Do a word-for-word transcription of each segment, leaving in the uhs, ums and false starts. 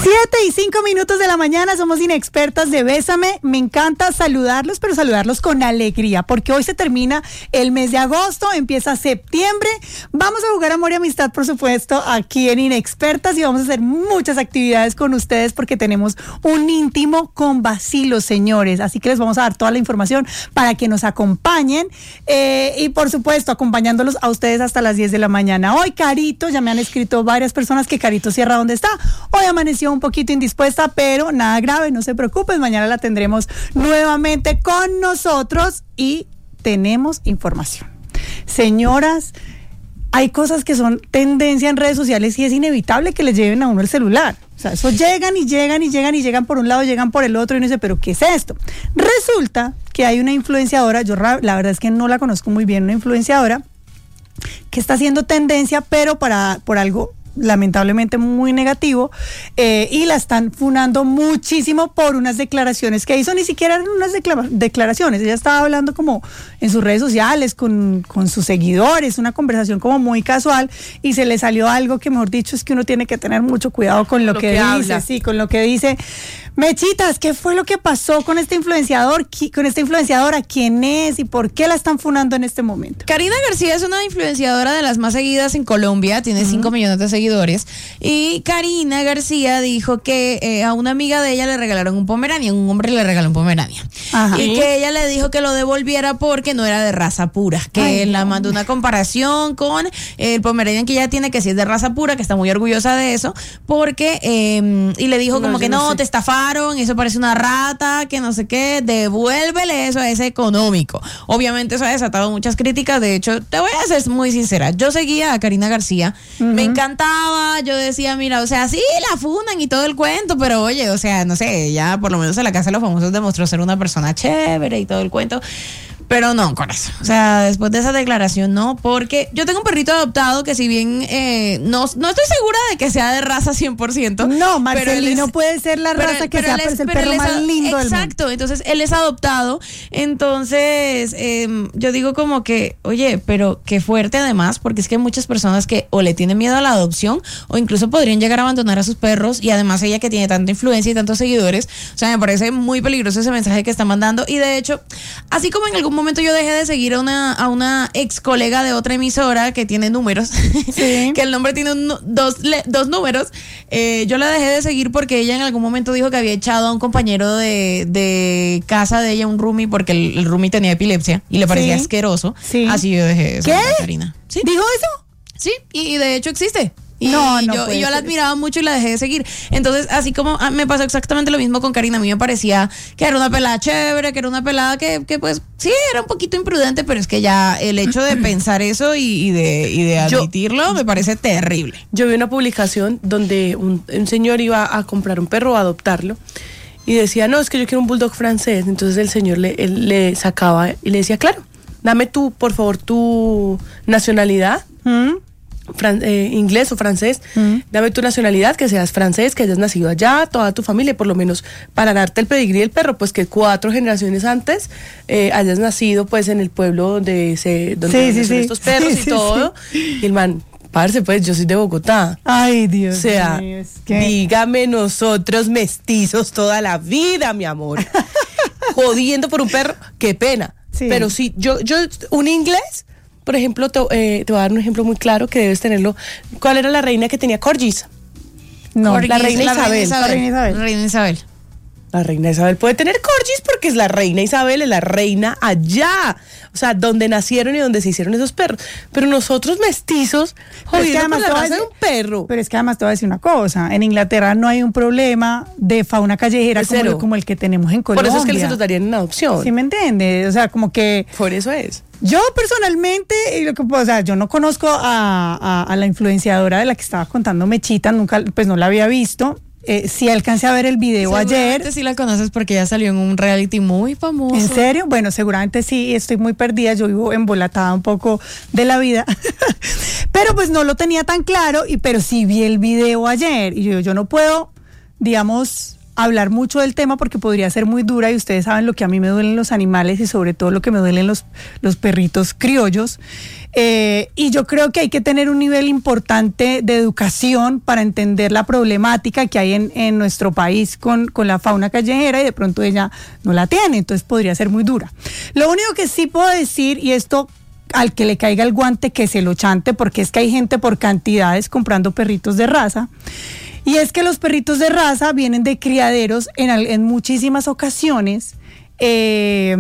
Siete y cinco minutos de la mañana, somos Inexpertas de Bésame. Me encanta saludarlos, pero saludarlos con alegría, porque hoy se termina el mes de agosto, empieza septiembre. Vamos a jugar amor y amistad, por supuesto, aquí en Inexpertas, y vamos a hacer muchas actividades con ustedes porque tenemos un íntimo con vacilo, señores. Así que les vamos a dar toda la información para que nos acompañen eh, y, por supuesto, acompañándolos a ustedes hasta las diez de la mañana. Hoy, Carito, ya me han escrito varias personas que Carito cierra donde está. Hoy amaneció un poquito indispuesta, pero nada grave, no se preocupen, mañana la tendremos nuevamente con nosotros y tenemos información. Señoras, hay cosas que son tendencia en redes sociales y es inevitable que les lleven a uno el celular. O sea, eso llegan y llegan y llegan y llegan por un lado, llegan por el otro y uno dice, ¿pero qué es esto? Resulta que hay una influenciadora, yo la verdad es que no la conozco muy bien, una influenciadora que está haciendo tendencia, pero para por algo lamentablemente muy negativo, eh, y la están funando muchísimo por unas declaraciones que hizo. Ni siquiera eran unas declara- declaraciones, ella estaba hablando como en sus redes sociales con, con sus seguidores, una conversación como muy casual, y se le salió algo que, mejor dicho, es que uno tiene que tener mucho cuidado con lo, lo que, que dice, habla. sí, con lo que dice. Mechitas, ¿qué fue lo que pasó con este influenciador, con esta influenciadora? ¿Quién es y por qué la están funando en este momento? Karina García es una influenciadora de las más seguidas en Colombia, tiene cinco uh-huh. millones de seguidores, y Karina García dijo que eh, a una amiga de ella le regalaron un Pomeranian, un hombre le regaló un Pomeranian, Ajá. y que ella le dijo que lo devolviera porque no era de raza pura, que Ay, la mandó una comparación con el Pomeranian que ella tiene, que sí es de raza pura, que está muy orgullosa de eso, porque, eh, y le dijo no, como que no, no te estafaron, eso parece una rata, que no sé qué, devuélvele eso a ese económico. Obviamente eso ha desatado muchas críticas. De hecho, te voy a ser muy sincera, yo seguía a Karina García, uh-huh. me encantaba, yo decía, mira, o sea, sí, la fundan y todo el cuento, pero oye, o sea, no sé, ella por lo menos en la Casa de los Famosos demostró ser una persona chévere y todo el cuento. Pero no, con eso. O sea, después de esa declaración, no, porque yo tengo un perrito adoptado que si bien eh, no, no estoy segura de que sea de raza cien por ciento. No, Marcelino es, puede ser la raza pero, que pero sea, pero es el perro más lindo del mundo. Exacto, entonces él es adoptado. Entonces, eh, yo digo como que, oye, pero qué fuerte además, porque es que hay muchas personas que o le tienen miedo a la adopción o incluso podrían llegar a abandonar a sus perros, y además ella que tiene tanta influencia y tantos seguidores, o sea, me parece muy peligroso ese mensaje que está mandando. Y de hecho, así como en algún momento yo dejé de seguir a una, a una ex colega de otra emisora que tiene números, sí. que el nombre tiene un, dos, le, dos números, eh, yo la dejé de seguir porque ella en algún momento dijo que había echado a un compañero de, de casa de ella, un roomie, porque el, el roomie tenía epilepsia y le parecía sí. asqueroso. Sí. Así yo dejé de seguir a Karina. ¿Sí? ¿Dijo eso? Sí, y, y de hecho existe. Y no, no yo, y yo la admiraba mucho y la dejé de seguir. Entonces, así como ah, me pasó exactamente lo mismo con Karina, a mí me parecía que era una pelada chévere, que era una pelada que, que pues, sí, era un poquito imprudente, pero es que ya el hecho de pensar eso y, y, de, y de admitirlo yo, me parece terrible. Yo vi una publicación donde un, un señor iba a comprar un perro, a adoptarlo, y decía, no, es que yo quiero un bulldog francés. Entonces el señor le, él, le sacaba y le decía, claro, dame tú, por favor, tu nacionalidad. ¿Mm? Fran, eh, inglés o francés, mm. dame tu nacionalidad, que seas francés, que hayas nacido allá, toda tu familia, por lo menos para darte el pedigrí del perro, pues que cuatro generaciones antes eh, hayas nacido pues en el pueblo donde se donde sí, sí, sí. estos perros sí, y sí, todo, sí. y el man, parce, pues yo soy de Bogotá. Ay, Dios. O sea, mío, es que... dígame nosotros mestizos toda la vida, mi amor, jodiendo por un perro, qué pena, sí. pero sí, yo, yo, un inglés. Por ejemplo, te, eh, te voy a dar un ejemplo muy claro que debes tenerlo. ¿Cuál era la reina que tenía corgis? No, corgis, la reina la Isabel. Reina Isabel. La reina Isabel. La reina Isabel. La reina Isabel puede tener corgis porque es la reina Isabel, es la reina allá. O sea, donde nacieron y donde se hicieron esos perros. Pero nosotros mestizos, jodiendo por la raza de un perro. Pero es que además te voy a decir una cosa. En Inglaterra no hay un problema de fauna callejera como, lo, como el que tenemos en Colombia. Por eso es que se los darían en adopción. ¿Sí me entiendes? O sea, como que... Por eso es. Yo personalmente, o sea, yo no conozco a, a, a la influenciadora de la que estaba contando Mechita, nunca, pues no la había visto. Eh, sí alcancé a ver el video ayer. Sí la conoces porque ella salió en un reality muy famoso. ¿En serio? Bueno, seguramente sí, estoy muy perdida, yo vivo embolatada un poco de la vida. Pero pues no lo tenía tan claro, y pero sí vi el video ayer. Y yo, yo no puedo, digamos, hablar mucho del tema porque podría ser muy dura y ustedes saben lo que a mí me duelen los animales y sobre todo lo que me duelen los, los perritos criollos. Eh, y yo creo que hay que tener un nivel importante de educación para entender la problemática que hay en, en nuestro país con, con la fauna callejera y de pronto ella no la tiene, entonces podría ser muy dura. Lo único que sí puedo decir, y esto al que le caiga el guante que se lo chante, porque es que hay gente por cantidades comprando perritos de raza. Y es que los perritos de raza vienen de criaderos en, en muchísimas ocasiones, eh,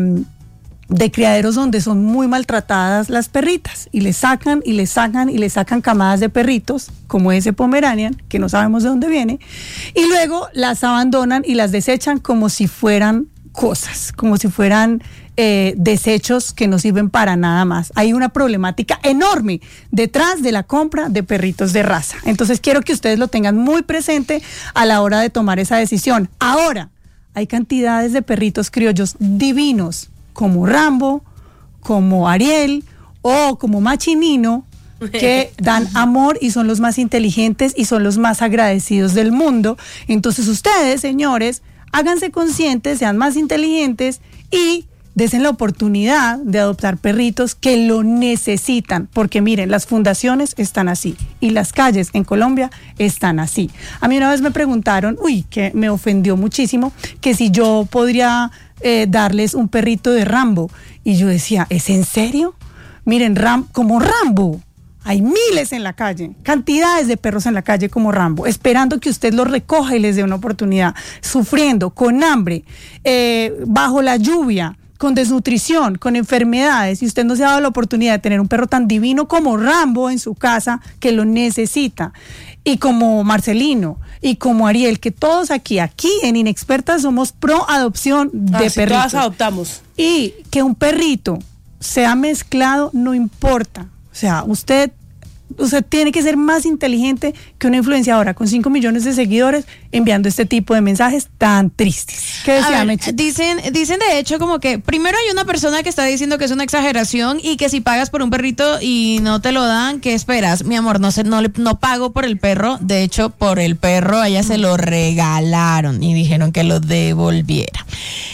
de criaderos donde son muy maltratadas las perritas y les sacan y les sacan y les sacan camadas de perritos, como ese Pomeranian, que no sabemos de dónde viene, y luego las abandonan y las desechan como si fueran cosas, como si fueran eh, desechos que no sirven para nada más. Hay una problemática enorme detrás de la compra de perritos de raza. Entonces quiero que ustedes lo tengan muy presente a la hora de tomar esa decisión. Ahora, hay cantidades de perritos criollos divinos, como Rambo, como Ariel o como Machinino, que dan amor y son los más inteligentes y son los más agradecidos del mundo. Entonces ustedes, señores, háganse conscientes, sean más inteligentes y desen la oportunidad de adoptar perritos que lo necesitan, porque miren, las fundaciones están así y las calles en Colombia están así. A mí una vez me preguntaron, uy, que me ofendió muchísimo, que si yo podría eh, darles un perrito de Rambo, y yo decía, ¿es en serio? Miren, Ram, como Rambo, hay miles en la calle, cantidades de perros en la calle como Rambo, esperando que usted los recoja y les dé una oportunidad, sufriendo, con hambre, eh, bajo la lluvia, con desnutrición, con enfermedades, y usted no se ha dado la oportunidad de tener un perro tan divino como Rambo en su casa, que lo necesita, y como Marcelino, y como Ariel, que todos aquí, aquí en Inexpertas somos pro adopción de ah, sí, perritos. Todas adoptamos. Y que un perrito sea mezclado no importa. O sea, usted, usted tiene que ser más inteligente que una influenciadora con cinco millones de seguidores enviando este tipo de mensajes tan tristes. ¿Qué decía, ver, Meche? dicen, dicen de hecho como que primero hay una persona que está diciendo que es una exageración y que si pagas por un perrito y no te lo dan, ¿qué esperas? Mi amor, no sé, no, le, no pago por el perro. De hecho, por el perro a ella se lo regalaron y dijeron que lo devolviera.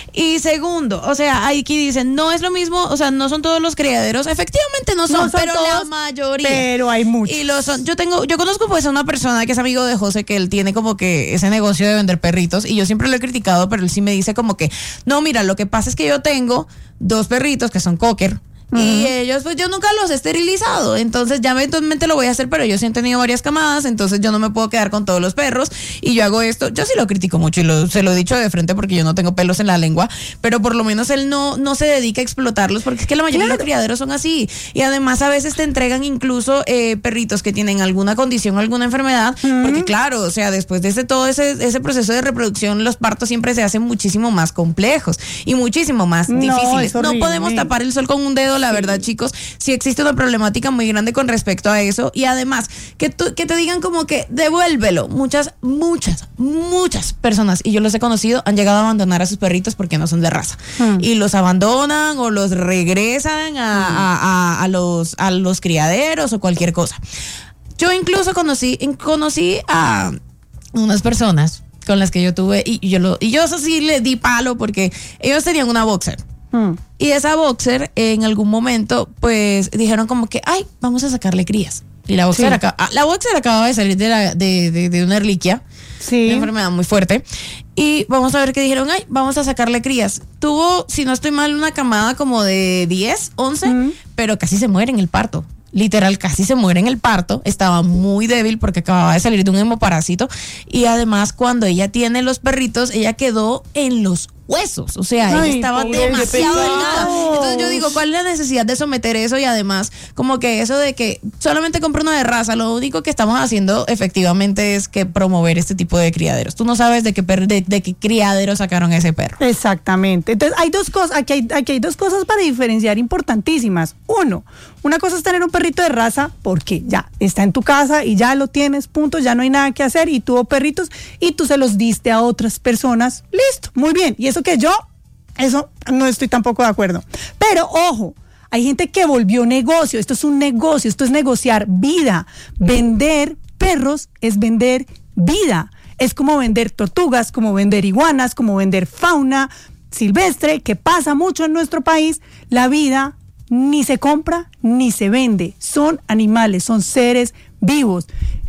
Y segundo, o sea, aquí dicen, no es lo mismo, o sea, no son todos los criaderos, efectivamente no son, No son pero todos, la mayoría. Pero hay muchos. Y lo son. Yo tengo, yo conozco pues a una persona que es amigo de José, que él tiene como que ese negocio de vender perritos, y yo siempre lo he criticado, pero él sí me dice como que, no, mira, lo que pasa es que yo tengo dos perritos que son cocker. Uh-huh. Y ellos, pues yo nunca los he esterilizado, entonces ya eventualmente lo voy a hacer, pero yo sí he tenido varias camadas, entonces yo no me puedo quedar con todos los perros, y yo hago esto, yo sí lo critico mucho y lo, se lo he dicho de frente porque yo no tengo pelos en la lengua, pero por lo menos él no, no se dedica a explotarlos, porque es que la mayoría claro. de los criaderos son así, y además a veces te entregan incluso eh, perritos que tienen alguna condición, alguna enfermedad, uh-huh. porque claro, o sea, después de ese todo ese, ese proceso de reproducción, los partos siempre se hacen muchísimo más complejos y muchísimo más no, difíciles. No podemos tapar el sol con un dedo, la sí. verdad, chicos, sí existe una problemática muy grande con respecto a eso, y además que, tú, que te digan como que devuélvelo. Muchas, muchas, muchas personas, y yo los he conocido, han llegado a abandonar a sus perritos porque no son de raza, hmm. y los abandonan o los regresan a, hmm. a, a, a, los, a los criaderos o cualquier cosa. Yo incluso conocí, conocí a unas personas con las que yo tuve, y yo, lo, y yo eso sí le di palo porque ellos tenían una boxer. Hmm. Y esa boxer en algún momento pues dijeron como que ay, vamos a sacarle crías. Y la boxer, sí. acaba, la boxer acababa de salir de, la, de, de, de una erliquia, sí. una enfermedad muy fuerte. Y vamos a ver qué dijeron, ay, vamos a sacarle crías. Tuvo, si no estoy mal, una camada como de diez, once, hmm. pero casi se muere en el parto. Literal, casi se muere en el parto. Estaba muy débil porque acababa de salir de un hemoparásito. Y además, cuando ella tiene los perritos, ella quedó en los huesos, o sea, ay, ella estaba demasiado delgada. Entonces yo digo, ¿cuál es la necesidad de someter eso? Y además, como que eso de que solamente compro uno de raza, lo único que estamos haciendo efectivamente es que promover este tipo de criaderos. Tú no sabes de qué per- de, de qué criadero sacaron ese perro. Exactamente. Entonces hay dos cosas, aquí hay, aquí hay dos cosas para diferenciar importantísimas. Uno, una cosa es tener un perrito de raza porque ya está en tu casa y ya lo tienes, punto, ya no hay nada que hacer, y tuvo perritos y tú se los diste a otras personas, listo, muy bien. Y eso que yo, eso no estoy tampoco de acuerdo. Pero ojo, hay gente que volvió negocio, esto es un negocio, esto es negociar vida. Vender perros es vender vida. es como vender tortugas, como vender iguanas, como vender fauna silvestre, que pasa mucho en nuestro país. La vida ni se compra ni se vende, son animales, son seres vivos.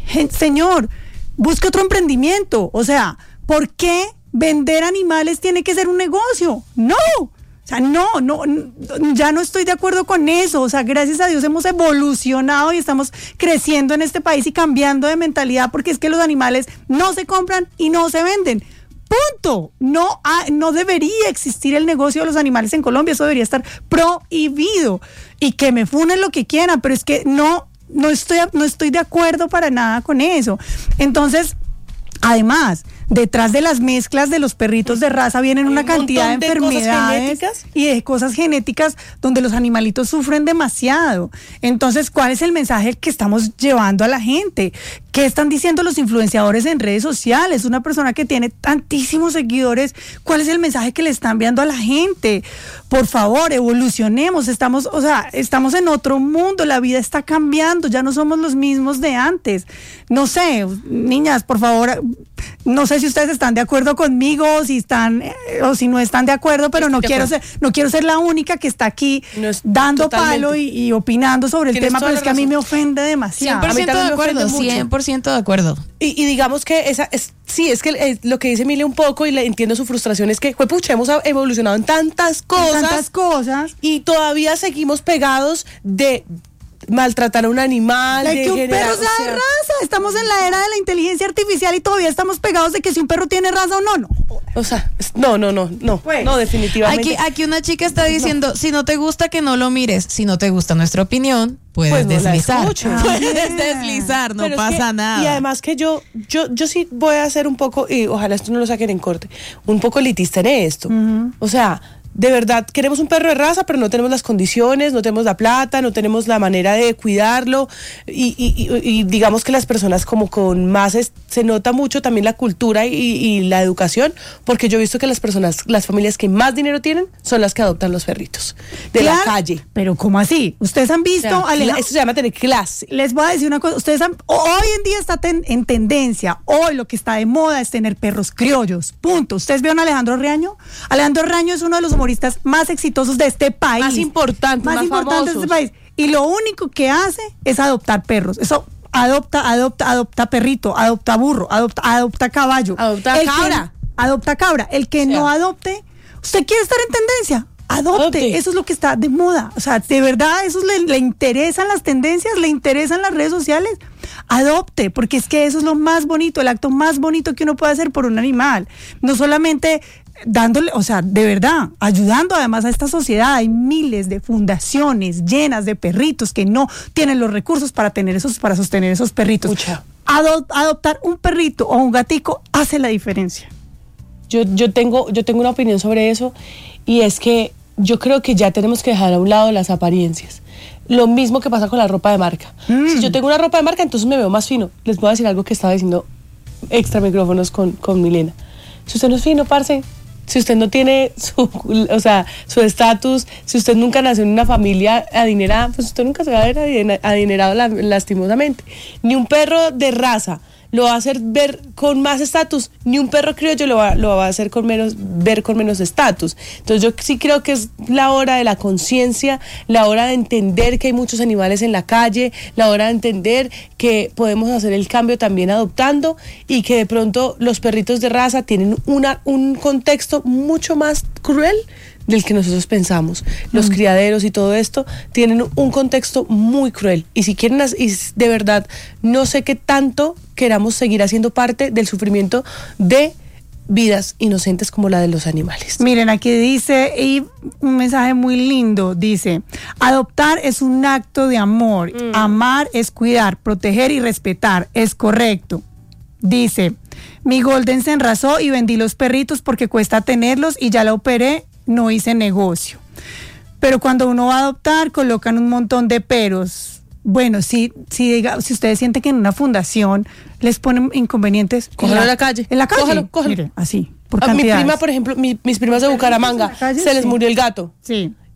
Señor, busque otro emprendimiento. O sea, ¿por qué vender animales tiene que ser un negocio? No, o sea, no, no, ya no estoy de acuerdo con eso. O sea, gracias a Dios hemos evolucionado y estamos creciendo en este país y cambiando de mentalidad, porque es que los animales no se compran y no se venden. Punto. No, ah, no debería existir el negocio de los animales en Colombia, eso debería estar prohibido. Y que me funen lo que quieran, pero es que no, no estoy, no estoy de acuerdo para nada con eso. Entonces, además, detrás de las mezclas de los perritos de raza vienen una cantidad de enfermedades y de cosas genéticas donde los animalitos sufren demasiado. Entonces, ¿cuál es el mensaje que estamos llevando a la gente? ¿Qué están diciendo los influenciadores en redes sociales? Una persona que tiene tantísimos seguidores, ¿cuál es el mensaje que le están enviando a la gente? Por favor, evolucionemos, estamos, o sea, estamos en otro mundo, la vida está cambiando, ya no somos los mismos de antes. No sé, niñas, por favor, no sé si ustedes están de acuerdo conmigo, si están eh, o si no están de acuerdo, pero no quiero ser, no quiero ser la única que está aquí no es, dando totalmente. palo y, y opinando sobre el tema, pero es que a mí me ofende demasiado. cien por ciento de acuerdo, cien por ciento de acuerdo. Y, y digamos que esa es, sí, es que eh, lo que dice Emilia un poco, y le entiendo su frustración, es que, pucha, hemos evolucionado en tantas cosas, en tantas cosas, y todavía seguimos pegados de maltratar a un animal, de, de que un generar, perro sea o sea, de raza. Estamos en la era de la inteligencia artificial y todavía estamos pegados de que si un perro tiene raza o no, no. O sea, no, no, no, no, pues, no, definitivamente. Aquí, aquí una chica está diciendo, no. si no te gusta, que no lo mires. Si no te gusta nuestra opinión, puedes pues no deslizar. Ah, puedes deslizar, no Pero pasa que, nada. Y además que yo, yo, yo sí voy a hacer un poco, y ojalá esto no lo saquen en corte, un poco elitista en esto. Uh-huh. O sea, de verdad, queremos un perro de raza, pero no tenemos las condiciones, no tenemos la plata, no tenemos la manera de cuidarlo, y, y, y, y digamos que las personas como con más, es, se nota mucho también la cultura y, y la educación, porque yo he visto que las personas, las familias que más dinero tienen, son las que adoptan los perritos de claro, la calle. Pero ¿cómo así? Ustedes han visto, o sea, Alejandro, eso se llama tener clase. Les voy a decir una cosa, ustedes han, hoy en día está ten, en tendencia, hoy lo que está de moda es tener perros criollos, punto. ¿Ustedes vieron a Alejandro Reaño? Alejandro Reaño es uno de los humoristas más exitosos de este país, más importantes, más, más importantes de este país, y lo único que hace es adoptar perros. Eso, adopta, adopta, adopta perrito, adopta burro, adopta, adopta caballo, adopta el cabra, que, adopta cabra. El que o sea, no adopte, usted quiere estar en tendencia, adopte. adopte. Eso es lo que está de moda. O sea, de verdad, eso le, le interesan las tendencias, le interesan las redes sociales. Adopte, porque es que eso es lo más bonito, el acto más bonito que uno puede hacer por un animal. No solamente dándole, o sea, de verdad, ayudando además a esta sociedad. Hay miles de fundaciones llenas de perritos que no tienen los recursos para tener esos, para sostener esos perritos. Adop, adoptar un perrito o un gatico hace la diferencia. Yo, yo tengo, yo tengo una opinión sobre eso, y es que yo creo que ya tenemos que dejar a un lado las apariencias. Lo mismo que pasa con la ropa de marca. Mm. Si yo tengo una ropa de marca, entonces me veo más fino. Les voy a decir algo que estaba diciendo extra micrófonos con, con Milena. Si usted no es fino, parce, si usted no tiene su, o sea, su estatus, si usted nunca nació en una familia adinerada, pues usted nunca se va a ver adinerado lastimosamente. Ni un perro de raza lo va a hacer ver con más estatus, ni un perro criollo lo va, lo va a hacer con menos, ver con menos estatus. Entonces yo sí creo que es la hora de la conciencia, la hora de entender que hay muchos animales en la calle, la hora de entender que podemos hacer el cambio también adoptando, y que de pronto los perritos de raza tienen una, un contexto mucho más cruel del que nosotros pensamos. Los mm. criaderos y todo esto tienen un contexto muy cruel, y si quieren, y de verdad no sé qué tanto queramos seguir haciendo parte del sufrimiento de vidas inocentes como la de los animales. Miren, aquí dice, y un mensaje muy lindo, dice: adoptar es un acto de amor, mm. amar es cuidar, proteger y respetar, es correcto. Dice: mi Golden se enrasó y vendí los perritos porque cuesta tenerlos y ya la operé, no hice negocio. Pero cuando uno va a adoptar, colocan un montón de peros. Bueno, si, si, diga, si ustedes sienten que en una fundación les ponen inconvenientes, cójalo en la calle. En la calle. Cójalo, cójalo. Mire, así, por a cantidades. Mi prima, por ejemplo, mi, mis primas de Bucaramanga, se les murió el gato. Sí.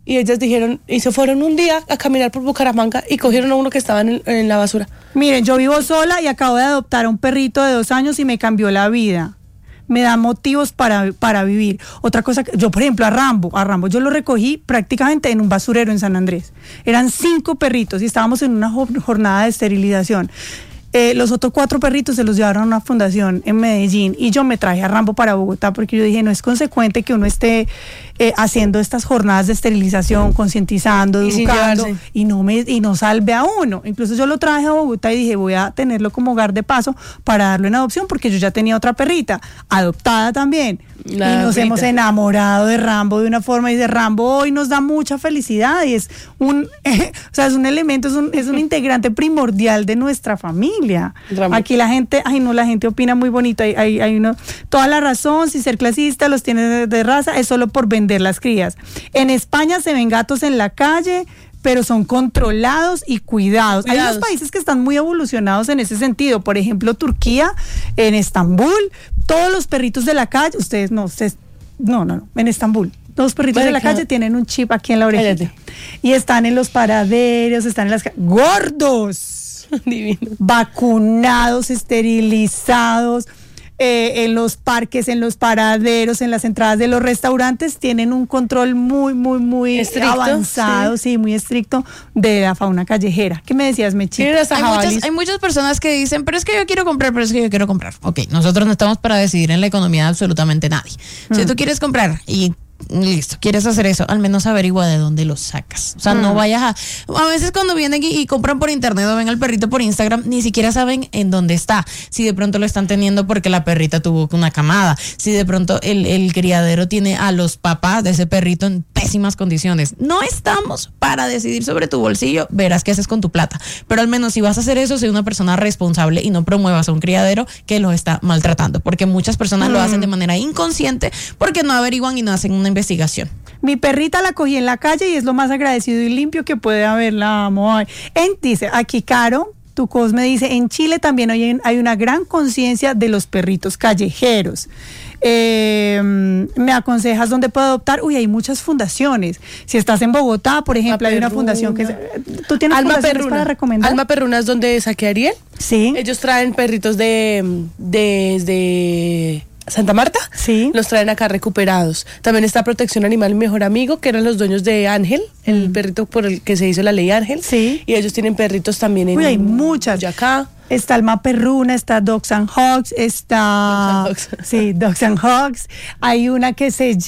y ellas dijeron, y se fueron un día a caminar por Bucaramanga y cogieron a uno que estaba en, en la basura. Miren, yo vivo sola y acabo de adoptar a un perrito de dos años y me cambió la vida. Me da motivos para, para vivir. Otra cosa, que, yo por ejemplo a Rambo, a Rambo yo lo recogí prácticamente en un basurero en San Andrés. Eran cinco perritos y estábamos en una jornada de esterilización. Eh, los otros cuatro perritos se los llevaron a una fundación en Medellín y yo me traje a Rambo para Bogotá porque yo dije, no es consecuente que uno esté eh, haciendo estas jornadas de esterilización, concientizando, y educando y no, me, y no salve a uno. Incluso yo lo traje a Bogotá y dije, voy a tenerlo como hogar de paso para darlo en adopción porque yo ya tenía otra perrita, adoptada también. La y nos perrita. Hemos enamorado de Rambo de una forma y de Rambo hoy nos da mucha felicidad y es un, eh, o sea, es un elemento, es un, es un integrante primordial de nuestra familia. Rambo. Aquí la gente, ay no, la gente opina muy bonito, hay, hay, hay uno, toda la razón, si ser clasista los tiene de, de raza es solo por vender las crías. En España se ven gatos en la calle, pero son controlados y cuidados. cuidados. Hay unos países que están muy evolucionados en ese sentido. Por ejemplo, Turquía, en Estambul, todos los perritos de la calle, ustedes no, ustedes, no, no, no, en Estambul, los perritos bueno, de la calle no. tienen un chip aquí en la orejita. Y están en los paraderos, están en las calles. ¡Gordos! Divino. Vacunados, esterilizados. Eh, en los parques, en los paraderos, en las entradas de los restaurantes, tienen un control muy, muy, muy estricto, avanzado, sí. sí, muy estricto de la fauna callejera. ¿Qué me decías, Mechita? Hay muchas, hay muchas personas que dicen, pero es que yo quiero comprar, pero es que yo quiero comprar. Ok, nosotros no estamos para decidir en la economía de absolutamente nadie. Mm. Si tú quieres comprar y listo, quieres hacer eso, al menos averigua de dónde lo sacas. O sea, mm. no vayas a... A veces cuando vienen y, y compran por internet o ven al perrito por Instagram, ni siquiera saben en dónde está. Si de pronto lo están teniendo porque la perrita tuvo una camada. Si de pronto el, el criadero tiene a los papás de ese perrito en pésimas condiciones. No estamos para decidir sobre tu bolsillo, verás qué haces con tu plata. Pero al menos si vas a hacer eso, sé una persona responsable y no promuevas a un criadero que los está maltratando. Porque muchas personas mm. lo hacen de manera inconsciente porque no averiguan y no hacen una investigación. Mi perrita la cogí en la calle y es lo más agradecido y limpio que puede haber, la amo. En, dice, aquí Caro, tu Cosme dice, en Chile también hay, hay una gran conciencia de los perritos callejeros. Eh, me aconsejas dónde puedo adoptar. Uy, hay muchas fundaciones. Si estás en Bogotá, por ejemplo, hay una fundación que tú tienes Alma fundaciones Perruna. para recomendar. Alma Perruna es donde saqué a Ariel. Sí. Ellos traen perritos de desde Santa Marta, sí. Los traen acá recuperados. También está Protección Animal Mejor Amigo, que eran los dueños de Ángel, mm. el perrito por el que se hizo la ley Ángel. Sí. Y ellos tienen perritos también en Uy, hay muchas. Boyacá. Está Alma Perruna, está Dogs and Hogs, está... Dogs and Hogs. Sí, Dogs and Hogs. Hay una que se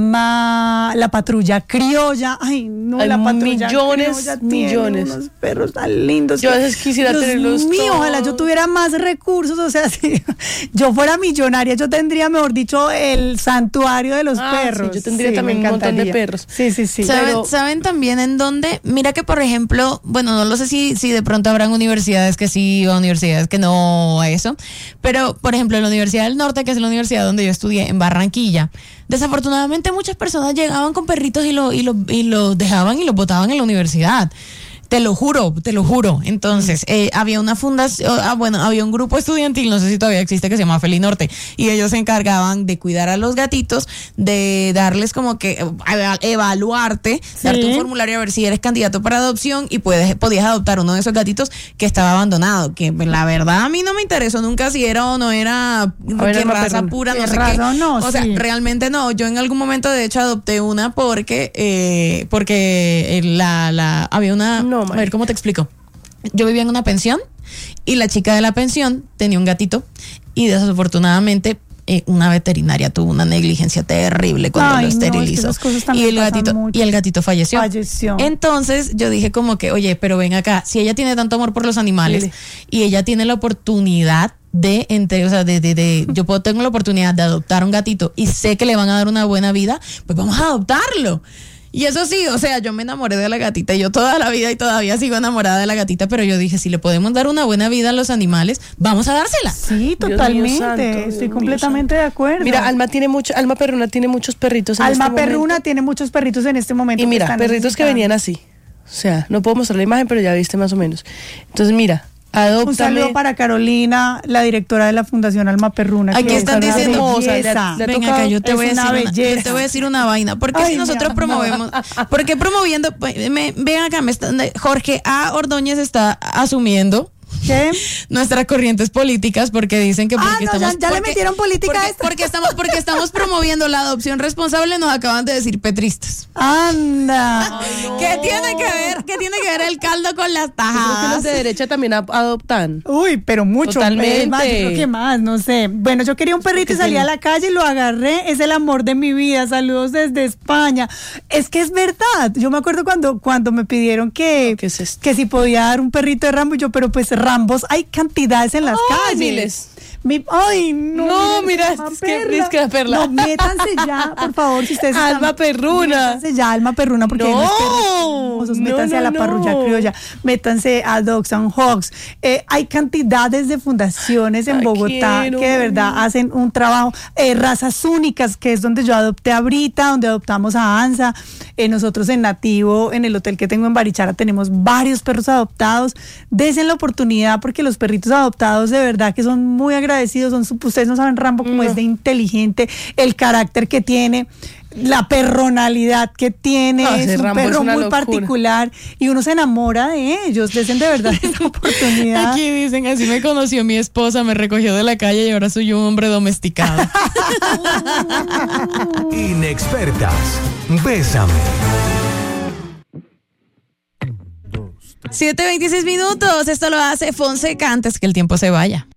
llama La Patrulla Criolla. Ay, no, hay La Patrulla millones, Criolla millones. Tiene unos perros tan lindos. Yo a veces quisiera Dios tenerlos mío, todos. ojalá yo tuviera más recursos. O sea, si yo fuera millonaria, yo tendría, mejor dicho, el santuario de los ah, perros. Sí, yo tendría sí, también un montón de perros. Sí, sí, sí. ¿Saben, Pero, ¿Saben también en dónde? Mira que, por ejemplo, bueno, no lo sé si, si de pronto habrán universidades que sí o universidades que no a eso, pero por ejemplo en la Universidad del Norte, que es la universidad donde yo estudié en Barranquilla, desafortunadamente muchas personas llegaban con perritos y lo, y lo, y los dejaban y los botaban en la universidad. Te lo juro, te lo juro. Entonces, eh, había una fundación, ah, bueno, había un grupo estudiantil, no sé si todavía existe, que se llama Felinorte, y ellos se encargaban de cuidar a los gatitos, de darles como que, evaluarte, sí. darte un formulario a ver si eres candidato para adopción y puedes, podías adoptar uno de esos gatitos que estaba abandonado, que la verdad a mí no me interesó nunca si era o no era qué raza pura, no sé qué. O, no, o sí. sea, realmente no. Yo en algún momento de hecho adopté una porque, eh, porque la, la, había una... No. A ver, ¿cómo te explico? Yo vivía en una pensión y la chica de la pensión tenía un gatito y desafortunadamente eh, una veterinaria tuvo una negligencia terrible cuando Ay, lo esterilizó. No, es que esas cosas y el gatito mucho. y el gatito falleció. Falleció. Entonces yo dije como que, oye, pero ven acá, si ella tiene tanto amor por los animales Mire. y ella tiene la oportunidad de entre, o sea, de, de, de yo puedo, tengo la oportunidad de adoptar un gatito y sé que le van a dar una buena vida, pues vamos a adoptarlo. Y eso sí, o sea, yo me enamoré de la gatita, yo toda la vida y todavía sigo enamorada de la gatita, pero yo dije, si le podemos dar una buena vida a los animales, vamos a dársela. Sí, totalmente, santo, estoy Dios completamente de acuerdo. Mira, Alma tiene mucho, Alma Perruna tiene muchos perritos en Alma este Perruna momento. tiene muchos perritos en este momento. Y mira, perritos que venían así, o sea, no puedo mostrar la imagen, pero ya viste más o menos. Entonces mira, Adóptame. Un saludo para Carolina, la directora de la Fundación Alma Perruna. Aquí que están es una diciendo, belleza. le- le- Ven tocado- acá, yo te, es voy a una decir una, belleza. yo te voy a decir una vaina. Porque Ay, si mi nosotros amor. promovemos, porque promoviendo, pues, me, ven acá, me están, Jorge A. Ordóñez está asumiendo ¿Qué? nuestras corrientes políticas porque dicen que Ah, porque no, estamos ya- ya le porque- metieron política porque, a esto. porque estamos porque estamos promoviendo la adopción responsable, nos acaban de decir petristas. Anda. ¿Qué tiene que ver? ¿Qué tiene que ver el caldo con las Yo creo que los tajadas? de derecha también ap- adoptan. Uy, pero mucho. Totalmente. Es más, yo creo que más, no sé. Bueno, yo quería un perrito y salí a la calle y lo agarré. Es el amor de mi vida. Saludos desde España. Es que es verdad. Yo me acuerdo cuando, cuando me pidieron que, ¿Qué es esto? que si podía dar un perrito de Rambo. Y yo, pero pues Rambos hay cantidades en las Ay, calles. miles. Mi- ay, no. No, miren, mira, se llama es que- es que la perla. No, métanse ya, por favor, si ustedes están- Alma Perruna. Métanse ya, Alma Perruna, porque hay No, unos perros hermosos. no, Métanse a no, la parrulla no. criolla, métanse a Dogs and Hogs. Eh, hay cantidades de fundaciones en Ay, Bogotá quiero. que de verdad hacen un trabajo. Eh, razas únicas, que es donde yo adopté a Brita, donde adoptamos a Ansa. Eh, nosotros en Nativo, en el hotel que tengo en Barichara, tenemos varios perros adoptados. Desen la oportunidad porque los perritos adoptados de verdad que son muy agradecidos. Son su- ustedes no saben Rambo cómo es de inteligente, el carácter que tiene, la perronalidad que tiene. No, es ese un Rambo es perro una muy locura. particular y uno se enamora de ellos. Desen de verdad esa oportunidad. Aquí dicen, así me conoció mi esposa, me recogió de la calle y ahora soy un hombre domesticado. Inexpertas, bésame. siete veintiséis minutos, esto lo hace Fonseca antes que el tiempo se vaya.